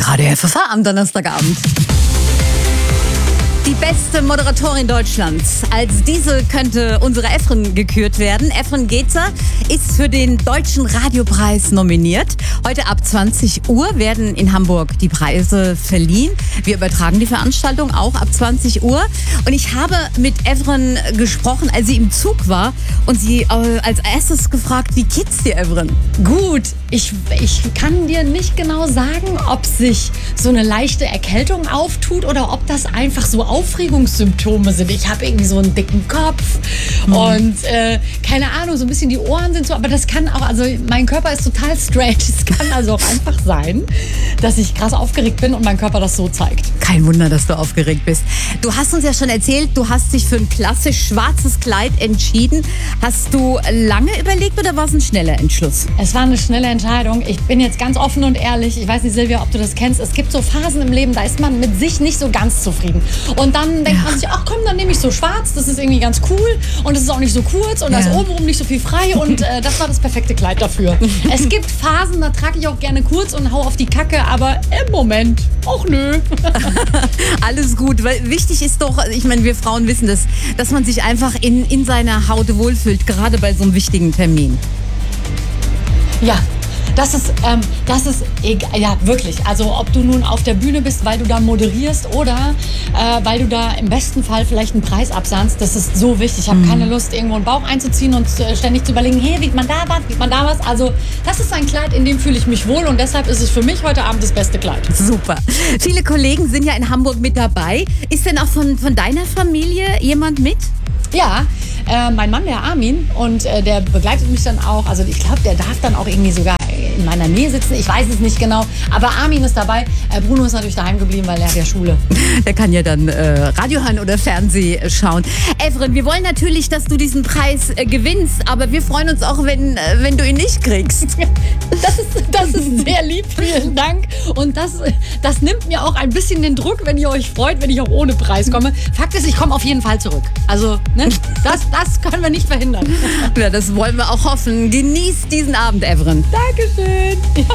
Radio FFH am Donnerstagabend. Die beste Moderatorin Deutschlands. Als diese könnte unsere Efren gekürt werden. Efren Getzer ist für den Deutschen Radiopreis nominiert. Heute ab 20 Uhr werden in Hamburg die Preise verliehen. Wir übertragen die Veranstaltung auch ab 20 Uhr. Und ich habe mit Efren gesprochen, als sie im Zug war und sie als erstes gefragt, wie geht's dir, Efren? Gut, ich kann dir nicht genau sagen, ob sich so eine leichte Erkältung auftut oder ob das einfach so Aufregungssymptome sind. Ich habe irgendwie so einen dicken Kopf und keine Ahnung, so ein bisschen die Ohren sind so, aber das kann auch, also mein Körper ist total strange. Es kann also auch einfach sein, dass ich krass aufgeregt bin und mein Körper das so zeigt. Kein Wunder, dass du aufgeregt bist. Du hast uns ja schon erzählt, du hast dich für ein klassisch schwarzes Kleid entschieden. Hast du lange überlegt oder war es ein schneller Entschluss? Es war eine schnelle Entscheidung. Ich bin jetzt ganz offen und ehrlich. Ich weiß nicht, Silvia, ob du das kennst. Es gibt so Phasen im Leben, da ist man mit sich nicht so ganz zufrieden. Und dann denkt man sich, ach komm, dann nehme ich so schwarz. Das ist irgendwie ganz cool und es ist auch nicht so kurz und da ist obenrum nicht so viel frei und das war das perfekte Kleid dafür. Es gibt Phasen, da trage ich auch gerne kurz und hau auf die Kacke, aber im Moment, ach nö. Alles gut, weil wichtig ist doch, ich meine, wir Frauen wissen das, dass man sich einfach in seiner Haut wohlfühlt, gerade bei so einem wichtigen Termin. Ja. Das ist egal, ja wirklich. Also ob du nun auf der Bühne bist, weil du da moderierst oder weil du da im besten Fall vielleicht einen Preis absahnst, das ist so wichtig. Ich habe keine Lust, irgendwo einen Bauch einzuziehen und ständig zu überlegen, hey, wiegt man da was? Also das ist ein Kleid, in dem fühle ich mich wohl und deshalb ist es für mich heute Abend das beste Kleid. Super. Viele Kollegen sind ja in Hamburg mit dabei. Ist denn auch von deiner Familie jemand mit? Ja, mein Mann, der Armin, und der begleitet mich dann auch. Also ich glaube, der darf dann auch irgendwie sogar in meiner Nähe sitzen. Ich weiß es nicht genau. Aber Armin ist dabei. Bruno ist natürlich daheim geblieben, weil er hat ja Schule. Der kann ja dann Radio hören oder Fernsehen schauen. Efren, wir wollen natürlich, dass du diesen Preis gewinnst. Aber wir freuen uns auch, wenn du ihn nicht kriegst. Das ist sehr lieb. Vielen Dank. Und das nimmt mir auch ein bisschen den Druck, wenn ihr euch freut, wenn ich auch ohne Preis komme. Fakt ist, ich komme auf jeden Fall zurück. Also, ne, das können wir nicht verhindern. Ja, das wollen wir auch hoffen. Genießt diesen Abend, Efren. Dankeschön. Ja.